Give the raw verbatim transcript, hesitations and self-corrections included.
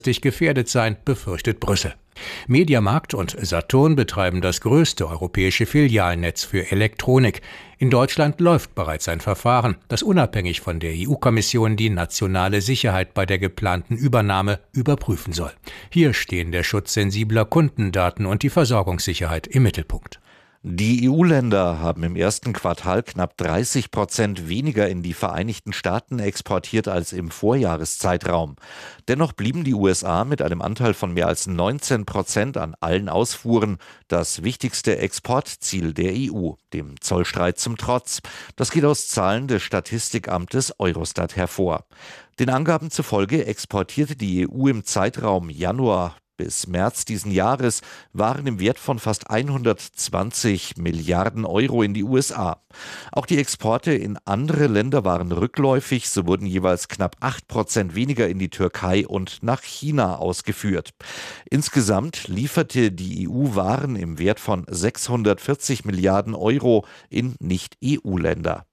gefährdet seien, befürchtet Brüssel. Mediamarkt und Saturn betreiben das größte europäische Filialnetz für Elektronik. In Deutschland läuft bereits ein Verfahren, das unabhängig von der E U-Kommission die nationale Sicherheit bei der geplanten Übernahme überprüfen soll. Hier stehen der Schutz sensibler Kundendaten und die Versorgungssicherheit im Mittelpunkt. Die E U-Länder haben im ersten Quartal knapp dreißig Prozent weniger in die Vereinigten Staaten exportiert als im Vorjahreszeitraum. Dennoch blieben die U S A mit einem Anteil von mehr als neunzehn Prozent an allen Ausfuhren das wichtigste Exportziel der E U, dem Zollstreit zum Trotz. Das geht aus Zahlen des Statistikamtes Eurostat hervor. Den Angaben zufolge exportierte die E U im Zeitraum Januar bis März diesen Jahres waren im Wert von fast hundertzwanzig Milliarden Euro in die U S A. Auch die Exporte in andere Länder waren rückläufig, so wurden jeweils knapp acht Prozent weniger in die Türkei und nach China ausgeführt. Insgesamt lieferte die E U Waren im Wert von sechshundertvierzig Milliarden Euro in Nicht-E U-Länder.